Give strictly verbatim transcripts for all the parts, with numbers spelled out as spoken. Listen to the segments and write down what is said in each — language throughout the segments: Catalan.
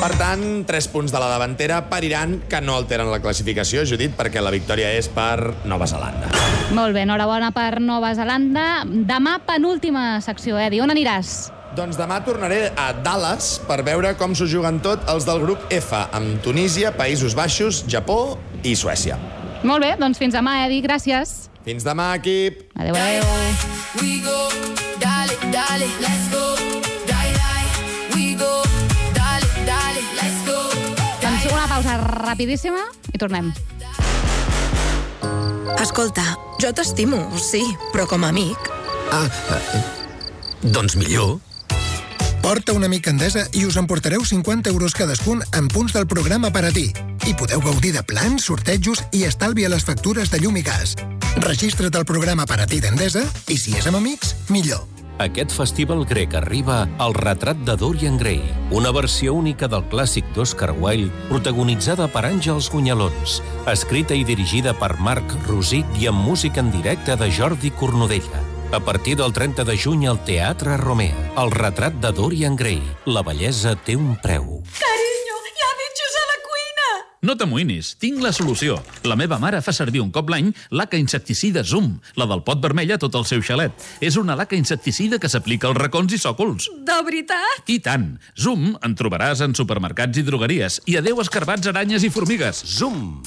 Per tant, tres punts de la davantera per Iran, que no alteren la classificació, Judit, perquè la victòria és per Nova Zelanda. Molt bé, enhorabona per Nova Zelanda. Demà, penúltima secció, Edi. On aniràs? Doncs demà tornaré a Dallas per veure com s'ho juguen tot els del grup F, amb Tunísia, Països Baixos, Japó i Suècia. Molt bé, doncs fins demà, Edi. Gràcies. Fins demà, equip. Adéu, adéu. We go, dale, dale, let's go. Die, die, we go, dale, dale, let's go. Doncs una pausa rapidíssima i tornem. Escolta, jo t'estimo, sí, però com a amic. Ah, eh, doncs millor. Porta un amic a Endesa i us emportareu cinquanta euros cadascun en punts del programa per a ti. I podeu gaudir de plans, sortejos i estalvi a les factures de llum i gas. Registra't al programa per a ti d'Endesa i si és amb amics, millor. Aquest festival grec arriba al retrat de Dorian Gray, una versió única del clàssic d'Oscar Wilde, protagonitzada per Àngels Gunyalons, escrita i dirigida per Marc Rosic i amb música en directe de Jordi Cornudella. A partir del trenta de juny al Teatre Romea, el retrat de Dorian Gray. La bellesa té un preu. Carinyo, hi ha bitxos a la cuina! No t'amoïnis, tinc la solució. La meva mare fa servir un cop l'any laca insecticida Zoom, la del pot vermell a tot el seu xalet. És una laca insecticida que s'aplica als racons i sòcols. De veritat? I tant! Zoom en trobaràs en supermercats i drogueries. I adeu escarbats, aranyes i formigues. Zoom!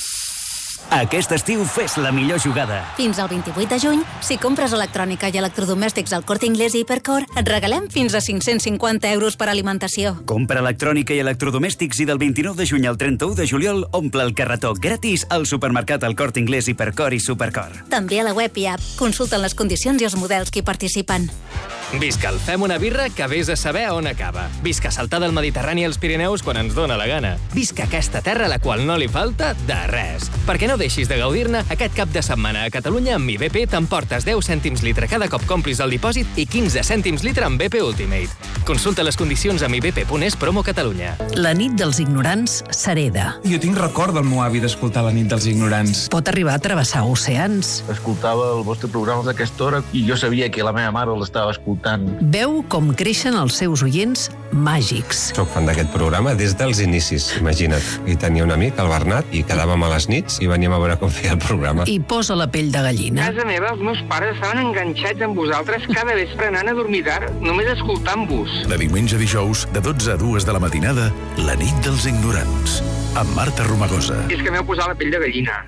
Aquest estiu fes la millor jugada. Fins al vint-i-vuit de juny, si compres electrònica i electrodomèstics al Corte Inglés i Hipercor, et regalem fins a cinc-cents cinquanta euros per alimentació. Compra electrònica i electrodomèstics i del vint-i-nou de juny al trenta-u de juliol omple el carretó gratis al supermercat al Corte Inglés, Hipercor i Supercor. També a la web i app. Consulten les condicions i els models que hi participen. Visca el Fem una birra que vés a saber on acaba. Visca saltar del Mediterrani als Pirineus quan ens dóna la gana. Visca aquesta terra a la qual no li falta de res. Perquè no deixis de gaudir-ne, aquest cap de setmana a Catalunya amb Mi B P t'emportes deu cèntims litre cada cop complis el dipòsit i quinze cèntims litre amb B P Ultimate. Consulta les condicions a mi b p punt es promo Catalunya. La nit dels ignorants s'hereda. Jo tinc record del meu avi d'escoltar La nit dels ignorants. Pot arribar a travessar oceans. Escoltava el vostre programa d'aquesta hora i jo sabia que la meva mare l'estava escoltant. Veu com creixen els seus oients màgics. Soc fan d'aquest programa des dels inicis, imagina't. I tenia un amic, el Bernat, i quedàvem a les nits i veníem a veure com feia el programa. I posa la pell de gallina. A casa meva, els meus pares estaven enganxats amb vosaltres cada vespre anant a dormir tard, només escoltant-vos. De diumenge a dijous, de dotze a dues de la matinada, La nit dels ignorants, amb Marta Romagosa. És que m'heu posat la pell de gallina.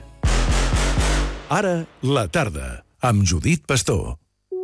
Ara, la tarda, amb Judit Pastor.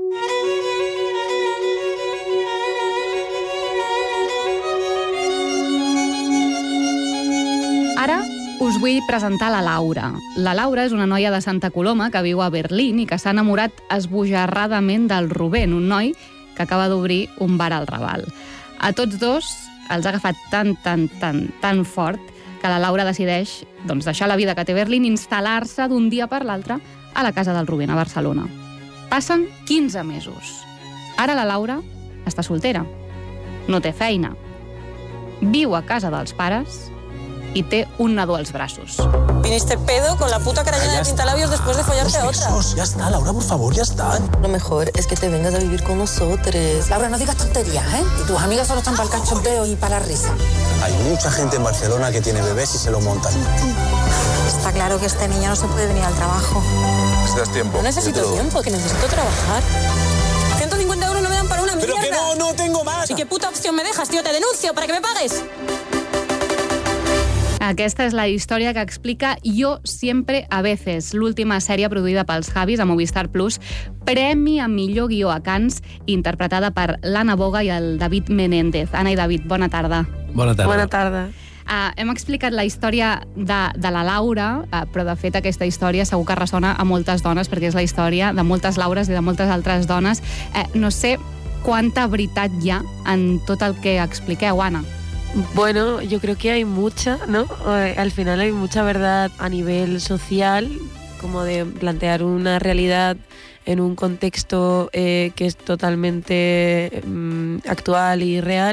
Ara us vull presentar la Laura. La Laura és una noia de Santa Coloma que viu a Berlín i que s'ha enamorat esbojarradament del Rubén, un noi que acaba d'obrir un bar al Raval. A tots dos els ha agafat tan, tan, tan, tan fort que la Laura decideix doncs, deixar la vida que té a Berlín i instal·lar-se d'un dia per l'altre a la casa del Rubén, a Barcelona. Passen quinze mesos. Ara la Laura està soltera, no té feina, viu a casa dels pares y té un nadó als brazos. Viniste pedo con la puta caraña de pintalabios después de follarte a otra. Besos. Ya está, Laura, por favor, ya está. Lo mejor es que te vengas a vivir con nosotros. Laura, no digas tonterías, ¿eh? Y tus amigas solo están para el cachondeo y para la risa. Hay mucha gente en Barcelona que tiene bebés y se lo montan. Está claro que este niño no se puede venir al trabajo. Necesitas tiempo. No necesito Yo... tiempo, que necesito trabajar. ciento cincuenta euros no me dan para una mierda. Pero que no, no tengo más. ¿Y qué puta opción me dejas, tío? Te denuncio para que me pagues. Aquesta és la història que explica Yo siempre a veces, l'última sèrie produïda pels Javis a Movistar Plus, premi a millor guió a Cannes, interpretada per l'Anna Boga i el David Menéndez. Anna i David, bona tarda. Bona tarda. Bona tarda. Uh, hem explicat la història de, de la Laura, uh, però de fet aquesta història segur que ressona a moltes dones, perquè és la història de moltes Laures i de moltes altres dones. Uh, no sé quanta veritat hi ha en tot el que expliqueu, Anna. Bueno, yo creo que hay mucha, ¿no? Eh, al final hay mucha verdad a nivel social, como de plantear una realidad en un contexto eh, que es totalmente mm, actual y real,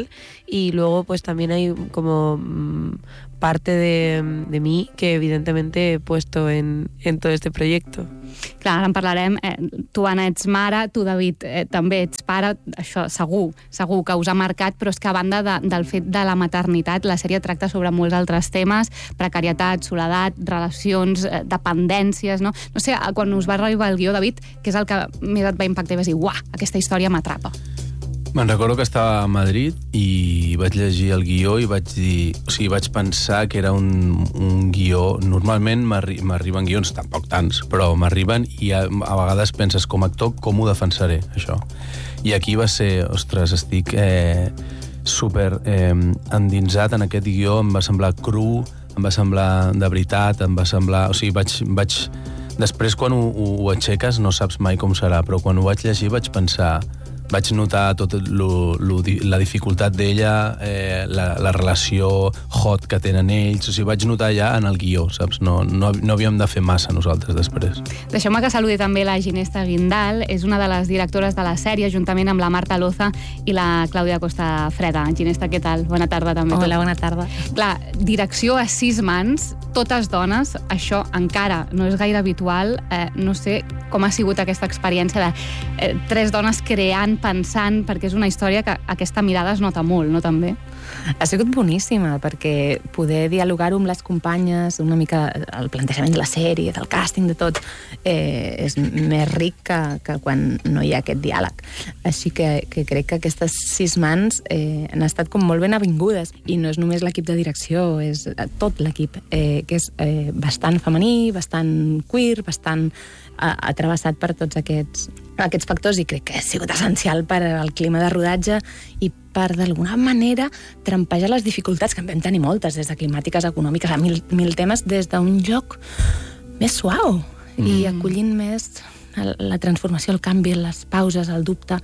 y luego pues también hay como mmm, parte de, de mí que evidentemente he puesto en, en todo este proyecto. Clar, ara en parlarem. Eh, tu, Anna, ets mare, tu, David, eh, també ets pare. Això segur, segur que us ha marcat, però és que a banda de, del fet de la maternitat, la sèrie tracta sobre molts altres temes, precarietat, soledat, relacions, eh, dependències, no? No sé, quan us va arribar el guió, David, què és el que més et va impactar i vas dir, uah, aquesta història m'atrapa? Me'n recordo que estava a Madrid i vaig llegir el guió i vaig dir... O sigui, vaig pensar que era un, un guió... Normalment m'arriben guions, tampoc tants, però m'arriben i a, a vegades penses, com a actor, com ho defensaré, això? I aquí va ser, ostres, estic eh, super eh, endinsat en aquest guió, em va semblar cru, em va semblar de veritat, em va semblar... O sigui, vaig... vaig després, quan ho, ho aixeques, no saps mai com serà, però quan ho vaig llegir vaig pensar... Vaig notar tot lo, lo, la dificultat d'ella, eh, la, la relació hot que tenen ells, o sigui, vaig notar ja en el guió, saps? No, no, no havíem de fer massa nosaltres després. Deixeu-me que saludi també la Ginesta Guindal, és una de les directores de la sèrie, juntament amb la Marta Loza i la Clàudia Costa Freda. Ginesta, què tal? Bona tarda també. Hola, bona tarda. Clar, direcció a sis mans, totes dones, això encara no és gaire habitual. Eh, no sé com ha sigut aquesta experiència de eh, tres dones creant, pensant, perquè és una història que aquesta mirada es nota molt, no també? Ha sigut boníssima, perquè poder dialogar-ho amb les companyes, una mica el plantejament de la sèrie, del càsting, de tot, eh, és més ric que, que quan no hi ha aquest diàleg. Així que, que crec que aquestes sis mans eh, han estat com molt ben avingudes, i no és només l'equip de direcció, és tot l'equip, eh, que és eh, bastant femení, bastant queer, bastant atrevessat per tots aquests, aquests factors, i crec que ha sigut essencial per al clima de rodatge i per, d'alguna manera, trampejar les dificultats, que en vam tenir moltes, des de climàtiques, econòmiques, a mil, mil temes, des d'un lloc més suau, mm. i acollint més la transformació, el canvi, les pauses, el dubte.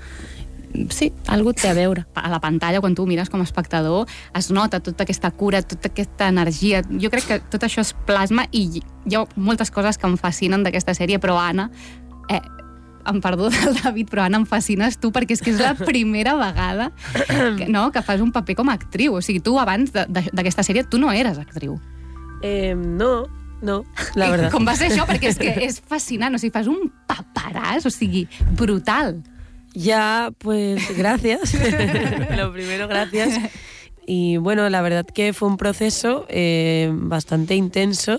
Sí, algú té a veure. A la pantalla, quan tu mires com a espectador, es nota tota aquesta cura, tota aquesta energia. Jo crec que tot això es plasma, i hi ha moltes coses que em fascinen d'aquesta sèrie, però Anna, eh, em perdó del David, però Anna, em fascines tu, perquè és que és la primera vegada que, no, que fas un paper com a actriu. O sigui, tu abans d'aquesta sèrie, tu no eres actriu. Eh, no, no, la verdad. Com va ser això? Perquè és que és fascinant, o sigui, fas un paperàs, o sigui, brutal. Ya, pues gracias. Lo primero, gracias. Y bueno, la verdad que fue un proceso eh, bastante intenso,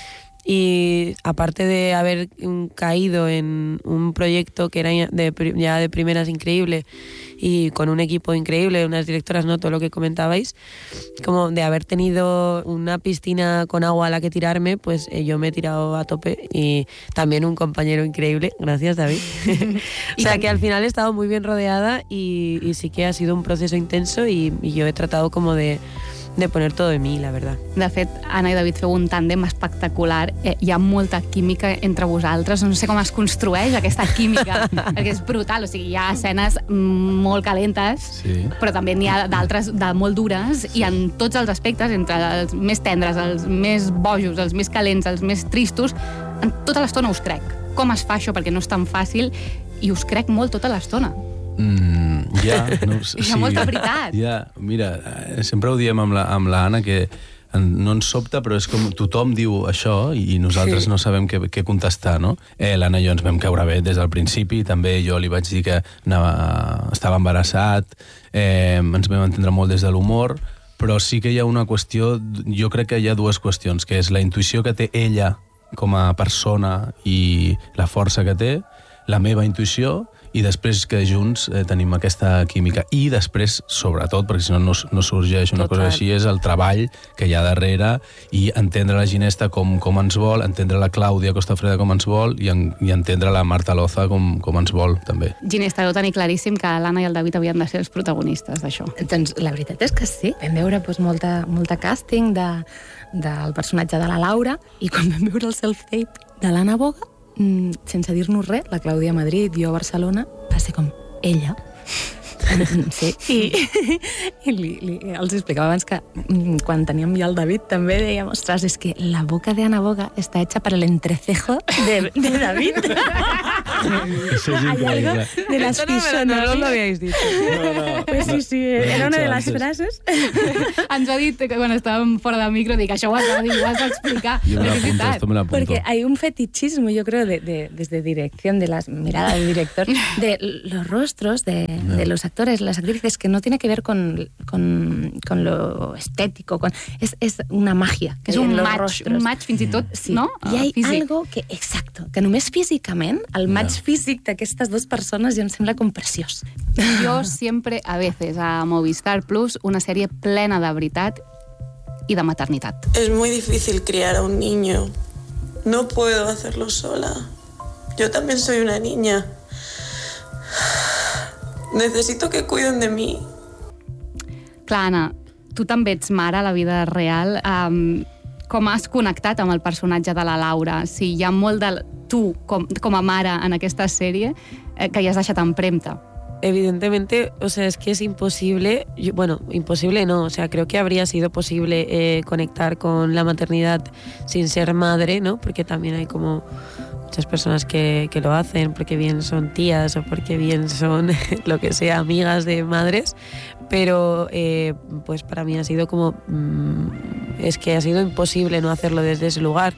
y aparte de haber caído en un proyecto que era de, ya de primeras increíble y con un equipo increíble, unas directoras, no todo lo que comentabais, como de haber tenido una piscina con agua a la que tirarme, pues eh, yo me he tirado a tope, y también un compañero increíble, gracias David. O sea que al final he estado muy bien rodeada, y, y sí que ha sido un proceso intenso, y, y yo he tratado como de de poner todo de mi, la verdad. De fet, Anna i David feu un tàndem espectacular. Eh, hi ha molta química entre vosaltres. No sé com es construeix aquesta química, perquè és brutal. O sigui, hi ha escenes molt calentes, sí, però també n'hi ha d'altres de molt dures, i en tots els aspectes, entre els més tendres, els més bojos, els més calents, els més tristos, en tota l'estona us crec. Com es fa això? Perquè no és tan fàcil, i us crec molt tota l'estona. Mm, ja, no, hi ha sí, molta veritat. Ja, mira, sempre ho diem amb la, amb la Anna, que no ens sobta, però és com tothom diu això i nosaltres sí. no sabem què, què contestar, no? Eh, L'Anna i jo ens vam caure bé des del principi, també jo li vaig dir que anava, estava embarassat, eh, ens vam entendre molt des de l'humor, però sí que hi ha una qüestió, jo crec que hi ha dues qüestions, que és la intuïció que té ella com a persona i la força que té, la meva intuïció, i després que junts eh, tenim aquesta química. I després, sobretot, perquè si no, no, no sorgeix una Total. cosa així, és el treball que hi ha darrere, i entendre la Ginesta com, com ens vol, entendre la Clàudia Costa Freda com ens vol, i, en, i entendre la Marta Loza com, com ens vol, també. Ginesta, deu tenir claríssim que l'Anna i el David havien de ser els protagonistes d'això. Doncs la veritat és que sí. Vam veure doncs, molta, molta càsting de, del personatge de la Laura, i quan vam veure el self-tape de l'Anna Boga, sense dir-nos res, la Clàudia a Madrid, jo a Barcelona, va ser com ella. Sí, i, i li, li, els explicava abans que quan teníem ja el David també dèiem, ostres, és que la boca de Ana Boga està hecha para el entrecejo de, de David. Eso es Hay algo increíble. de las Esto no, no, no lo habíais dicho. No, no. Pues sí, sí, era una de las Antes. frases. Ens va dir que quan estàvem fora de micro, dic, això ho has de dir, ho has d'explicar. Yo me lo És apunto, veritat. esto me lo apunto. Porque hay un fetichismo, yo creo, de, de, desde dirección, de las miradas del director, de los rostros de, de los actores, las actrices, que no tiene que ver con, con, con lo estético, con, es, es una magia. És un en los match, rostros. un match fins i tot, Sí. no? I hi ha Físic. algo que, exacto, que només físicament, el match físic d'aquestes dues persones ja em sembla com preciós. Yo siempre, a veces, a Movistar Plus, una sèrie plena de veritat i de maternitat. Es muy difícil criar a un niño. No puedo hacerlo sola. Yo también soy una niña. Necesito que cuiden de mí. Clar, Anna, tu també ets mare a la vida real. Um, com has connectat amb el personatge de la Laura? Si hi ha molt de tu, com, com a mare en aquesta sèrie, eh, que hi has deixat empremta. Evidentemente, o sea, es que es imposible, yo, bueno, imposible no, o sea, creo que habría sido posible eh, conectar con la maternidad sin ser madre, ¿no? Porque también hay como muchas personas que, que lo hacen porque bien son tías o porque bien son lo que sea, amigas de madres, pero eh, pues para mí ha sido como, mmm, es que ha sido imposible no hacerlo desde ese lugar.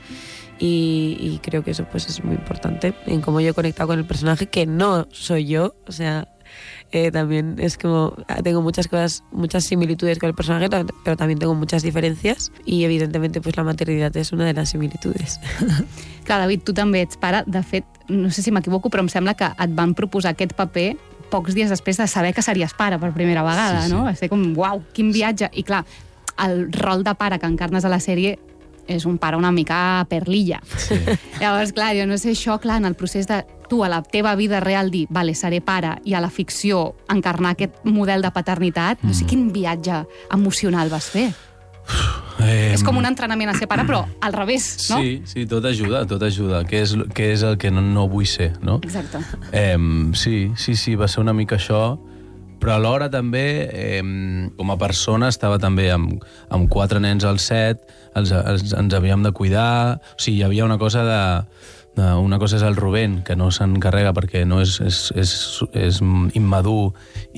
Y, y creo que eso pues es muy importante en cómo yo he conectado con el personaje, que no soy yo, o sea, eh, también es como, tengo muchas cosas, muchas similitudes con el personaje, pero también tengo muchas diferencias y evidentemente pues la maternidad es una de las similitudes. Clar, David, tu també ets pare. De fet, no sé si m'equivoco, però em sembla que et van proposar aquest paper pocs dies després de saber que series pare per primera vegada, Sí, sí. no? Va ser com, uau, quin viatge. I clar, el rol de pare que encarnes a la sèrie és un pare una mica perlilla. Sí. Llavors, clar, jo no sé això, clar, en el procés de tu a la teva vida real dir, vale, seré pare, i a la ficció encarnar aquest model de paternitat, no sé quin viatge emocional vas fer. Eh, És com un entrenament a ser pare, però al revés, no? Sí, sí, tot ajuda, tot ajuda. Què és, què és el que no, no vull ser, no? Exacte. Eh, sí, sí, sí, va ser una mica això, però alhora també, eh, com a persona, estava també amb, amb quatre nens al set, els, els, ens havíem de cuidar, o sigui, hi havia una cosa de... de una cosa és el Rubén, que no s'encarrega perquè no és, és, és, és immadur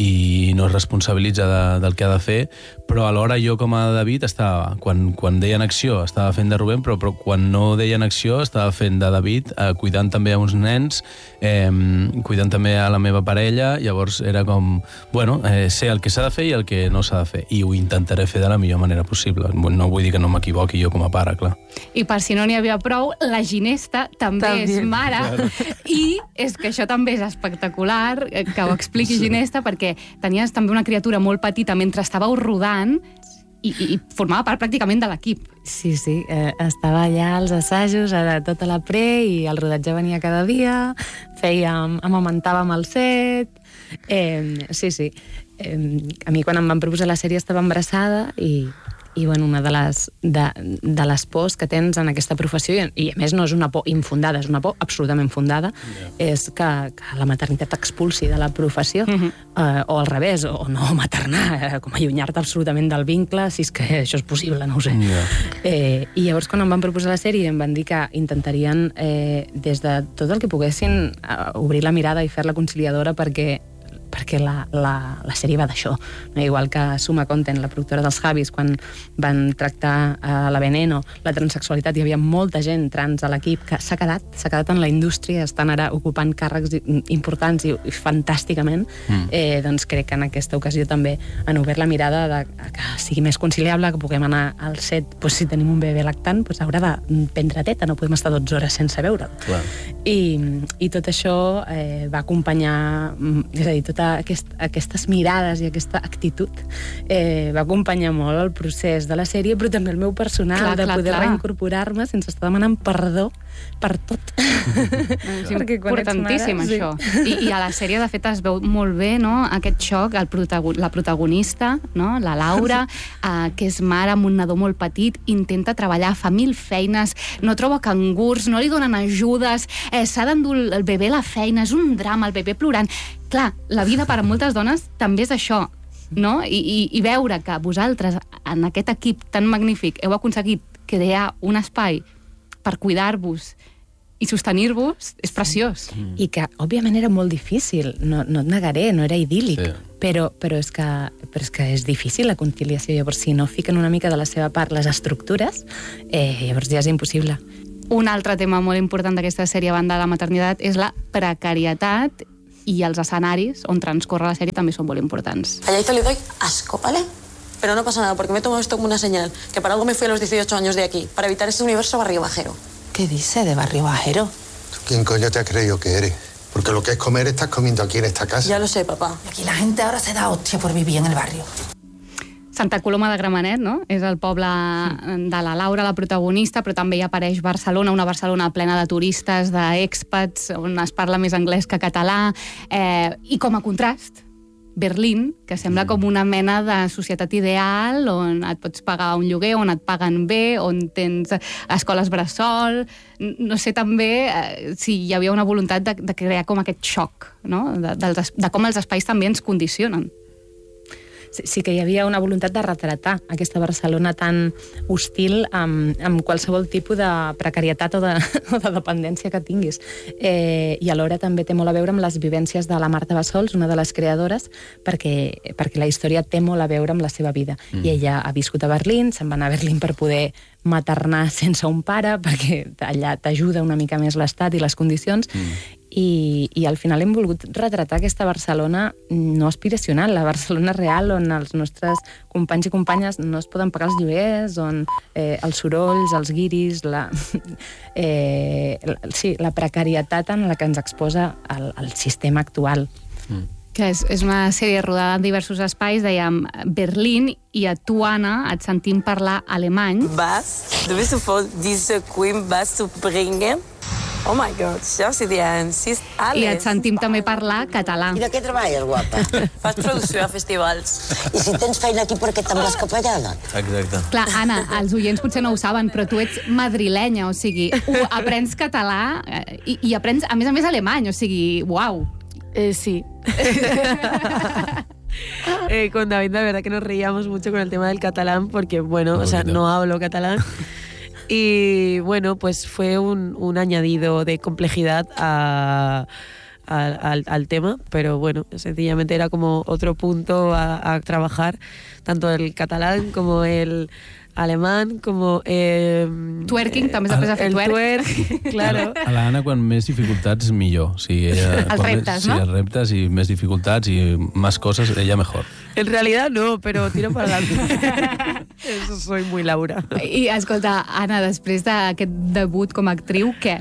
i no es responsabilitza de, del que ha de fer, però alhora jo com a David estava, quan, quan deien acció estava fent de Rubén, però, però quan no deien acció estava fent de David, eh, cuidant també a uns nens, eh, cuidant també a la meva parella, llavors era com, bueno, eh, sé el que s'ha de fer i el que no s'ha de fer, i ho intentaré fer de la millor manera possible. No vull dir que no m'equivoqui jo com a pare, clar. I per si no n'hi havia prou, la Ginesta també, també és mare, claro. I és que això també és espectacular, que ho expliqui sí. Ginesta, perquè tenies també una criatura molt petita mentre estàveu rodant i, i, i formava part pràcticament de l'equip. Sí, sí, eh, estava allà als assajos, a tota la pre, i el rodatge venia cada dia, fèiem, amamantàvem al set... Eh, sí, sí. Eh, a mi quan em van proposar la sèrie estava embarassada i... i bueno, una de les, de, de les pors que tens en aquesta professió, i, i a més no és una por infundada, és una por absolutament fundada, yeah. és que, que la maternitat t'expulsi de la professió, uh-huh. eh, o al revés, o no maternar, eh, com allunyar-te absolutament del vincle, si és que això és possible, no ho sé. Yeah. Eh, I llavors quan em van proposar la sèrie em van dir que intentarien, eh, des de tot el que poguessin, eh, obrir la mirada i fer-la conciliadora perquè perquè la, la, la sèrie va d'això. No? Igual que Suma Content, la productora dels Javis, quan van tractar a la Veneno, la transsexualitat, hi havia molta gent trans a l'equip que s'ha quedat, s'ha quedat en la indústria, estan ara ocupant càrrecs importants i, i fantàsticament. Mm. Eh, doncs crec que en aquesta ocasió també han obert la mirada de que sigui més conciliable, que puguem anar al set, doncs, si tenim un bebè lactant, doncs haurà de prendre teta, no podem estar dotze hores sense veure'l. Clar. I, i tot això eh, va acompanyar, és a dir, tota aquest, aquestes mirades i aquesta actitud eh, va acompanyar molt el procés de la sèrie, però també el meu personal, clar, de clar, poder clar. reincorporar-me sense estar demanant perdó per tot. És importantíssim, això. I, I a la sèrie, de fet, es veu molt bé, no?, aquest xoc, el protagon la protagonista, no?, la Laura, eh, que és mare amb un nadó molt petit, intenta treballar, fa mil feines, no troba cangurs, no li donen ajudes, eh, s'ha d'endur el bebè a la feina, és un drama, el bebè plorant. Clar, la vida per a moltes dones també és això, no? I, i, i veure que vosaltres, en aquest equip tan magnífic, heu aconseguit crear un espai per cuidar-vos i sostenir-vos, és preciós. I que, òbviament, era molt difícil, no, no et negaré, no era idíl·lic, sí. però, però, és que, però és que és difícil la conciliació, llavors si no fiquen una mica de la seva part les estructures, eh, llavors ja és impossible. Un altre tema molt important d'aquesta sèrie a banda de la maternitat és la precarietat, i els escenaris on transcorre la sèrie també són molt importants. A Yaito le doy asco, ¿vale? Pero no pasa nada, porque me he tomado esto como una señal, que para algo me fui a los dieciocho años de aquí, para evitar ese universo barrio bajero. ¿Qué dice de barrio bajero? ¿Quién coño te ha creído que eres? Porque lo que es comer estás comiendo aquí en esta casa. Ya lo sé, papá. Aquí la gente ahora se da hostia por vivir en el barrio. Santa Coloma de Gramenet, no?, és el poble de la Laura, la protagonista, però també hi apareix Barcelona, una Barcelona plena de turistes, d'expats, on es parla més anglès que català, eh, i com a contrast, Berlín, que sembla com una mena de societat ideal on et pots pagar un lloguer, on et paguen bé, on tens escoles bressol. No sé també eh, si hi havia una voluntat de, de crear com aquest xoc, no?, de, de, de com els espais també ens condicionen. Sí, sí que hi havia una voluntat de retratar aquesta Barcelona tan hostil amb, amb qualsevol tipus de precarietat o de, o de dependència que tinguis. Eh, I alhora també té molt a veure amb les vivències de la Marta Bassols, una de les creadores, perquè, perquè la història té molt a veure amb la seva vida. Mm. I ella ha viscut a Berlín, se'n va anar a Berlín per poder maternar sense un pare, perquè allà t'ajuda una mica més l'estat i les condicions, mm. I, i al final hem volgut retratar aquesta Barcelona no aspiracional, la Barcelona real, on els nostres companys i companyes no es poden pagar els lloguers, on eh, els sorolls, els guiris, la, eh, la, sí, la precarietat en la que ens exposa el, el sistema actual. Mm. Que és, és una sèrie rodada en diversos espais, dèiem Berlín, i a tu, Anna, et sentim parlar alemany. Was? Du bist sofort diese Queen was zu bringen? Oh my God, ja si dient, si és alles. I et sentim també parlar català. I de què treballes, guapa? Fas producció a festivals. I si tens feina aquí, per què te'n vas cap allà? Exacte. Clar, Anna, els oients potser no ho saben, però tu ets madrilenya, o sigui, ho aprens català eh, i, i aprens, a més a més, alemany, o sigui, uau. Eh, sí. eh, con David, la verdad que nos reíamos mucho con el tema del catalán, porque, bueno, no, o sea, no hablo catalán. Y, bueno, pues fue un, un añadido de complejidad a, a, al, al tema, pero, bueno, sencillamente era como otro punto a, a trabajar, tanto el catalán como el alemán, como... Eh, twerking, eh, també s'ha après a fer el twerk. twerk, claro. A l'Anna, quan més dificultats, millor. O sigui, ella, els reptes, més, no? Sí, els reptes i més dificultats i més coses, ella mejor. En realidad no, pero tiro para adelante. Eso soy muy Laura. I, escolta, Anna, després d'aquest debut com a actriu, què?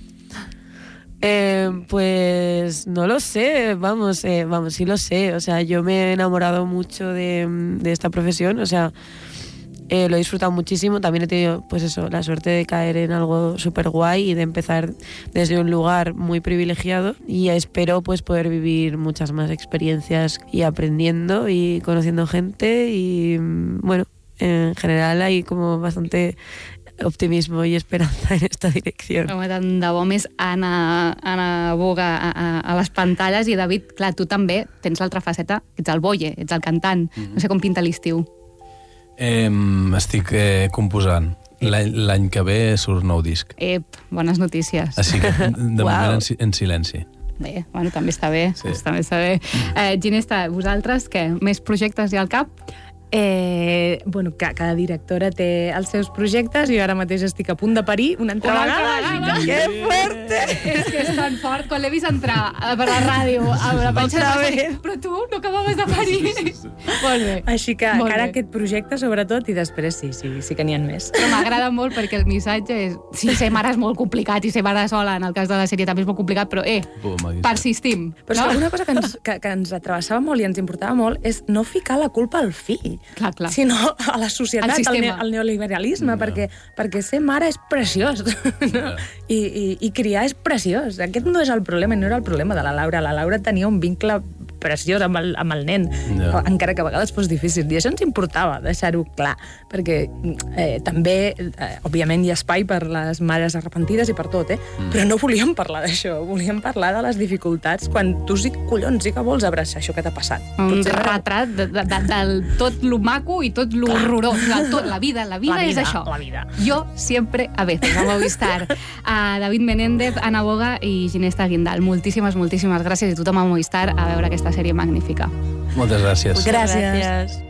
Eh, pues no lo sé, vamos, eh, vamos, sí lo sé. O sea, yo me he enamorado mucho de, de esta profesión, o sea... Eh, lo he disfrutado muchísimo, también he tenido pues eso, la suerte de caer en algo súper guay y de empezar desde un lugar muy privilegiado y espero pues poder vivir muchas más experiencias y aprendiendo y conociendo gente y bueno, en general hay como bastante optimismo y esperanza en esta dirección. Home, tant de bo més Anna, Anna Boga a, a, a les pantalles i David, clar, tu també tens l'altra faceta, ets el boie, ets el cantant, mm-hmm. no sé com pinta l'estiu. Eh, estic eh, composant. L'any que ve surt nou disc. Ep, bones notícies. Així que, de Uau. moment, en, en silenci. Bé, bueno, també està bé. Sí. També està bé. Eh, Ginesta, vosaltres, què? Més projectes hi ha al cap? Eh, bueno, ca, cada directora té els seus projectes i ara mateix estic a punt de parir una altra Una vegada. altra vegada. Que fuerte! És que és tan fort. Quan l'he vist entrar per la ràdio, a la panxa de parir, però tu no acabaves de parir. Sí, sí, sí. Molt bé. Així que Molt encara bé. aquest projecte, sobretot, i després sí, sí, sí que n'hi ha més. Però m'agrada molt perquè el missatge és... Sí, ser mare és molt complicat i ser mare sola, en el cas de la sèrie també és molt complicat, però eh, persistim. Però és que una cosa que ens, que, que ens atravessava molt i ens importava molt és no ficar la culpa al fill. ell, clar, clar. sinó a la societat, al, ne al neoliberalisme, mm, perquè, perquè ser mare és preciós, no? I, i, i criar és preciós. Aquest no és el problema, no era el problema de la Laura. La Laura tenia un vincle preciós amb el, amb el nen, yeah. encara que a vegades fos difícil. I això ens importava, deixar-ho clar, perquè eh, també, eh, òbviament, hi ha espai per les mares arrepentides i per tot, eh? Mm. Però no volíem parlar d'això, volíem parlar de les dificultats quan tu sí, collons, sí que vols abraçar això que t'ha passat. Un Potser retrat de, de, de, del tot lo maco i tot lo horrorós. Tot, la vida, la vida, la vida és això. La vida. Yo siempre a veces, a Movistar. A David Menéndez, Ana Boga i Ginesta Guindal. Moltíssimes, moltíssimes gràcies i tothom a Movistar a veure aquesta sèrie magnífica. Moltes gràcies. Gràcies. gràcies.